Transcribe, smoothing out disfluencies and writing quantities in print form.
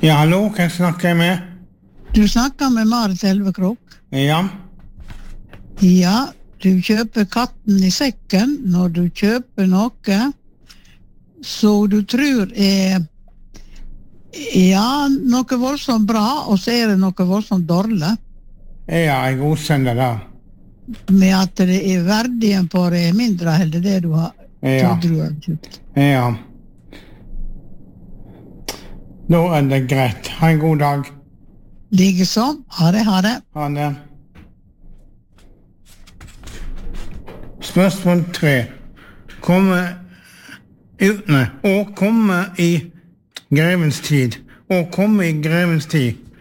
Ja, hallo, hvem snakker jeg med? Du snakker med Marit Elvekrok. Ja. Ja, du kjøper katten i sekken når du kjøper noe så du tror noe voldsomt bra, og så det noe voldsomt dårlig. Ja, jeg godkjenner det. Med at det verdien på det mindre enn det du har trodd du har kjøpt. Ja. Da det greit. Ha en god dag. Likeså. Ha det. Ha det. Spørsmål 3. Komme i grevens tid.